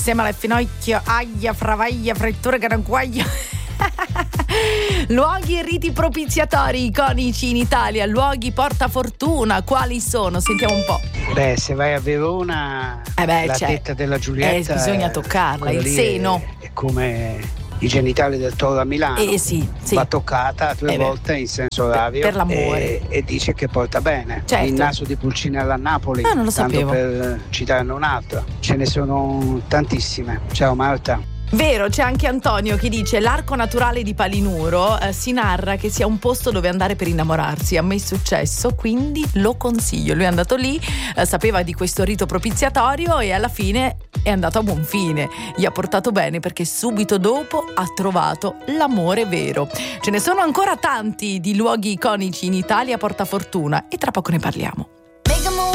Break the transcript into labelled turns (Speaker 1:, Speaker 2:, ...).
Speaker 1: Sembra il finocchio, aia, fravaglia, frittura, caranguaglio. Luoghi e riti propiziatori iconici in Italia, luoghi portafortuna, quali sono? Sentiamo un po'.
Speaker 2: Beh, se vai a Verona, la tetta della Giulietta,
Speaker 1: bisogna toccarla, il seno.
Speaker 2: È come i genitali del toro a Milano.
Speaker 1: Sì.
Speaker 2: Va toccata 2 volte in senso orario
Speaker 1: per l'amore.
Speaker 2: E dice che porta bene.
Speaker 1: Certo.
Speaker 2: Il naso di Pulcinella a Napoli,
Speaker 1: non lo
Speaker 2: tanto
Speaker 1: sapevo.
Speaker 2: per citarne un'altra. Ce ne sono tantissime. Ciao Marta.
Speaker 1: Vero, c'è anche Antonio che dice: l'arco naturale di Palinuro si narra che sia un posto dove andare per innamorarsi. A me è successo, quindi lo consiglio. Lui è andato lì, sapeva di questo rito propiziatorio e alla fine è andato a buon fine. Gli ha portato bene perché subito dopo ha trovato l'amore vero. Ce ne sono ancora tanti di luoghi iconici in Italia, porta fortuna, e tra poco ne parliamo.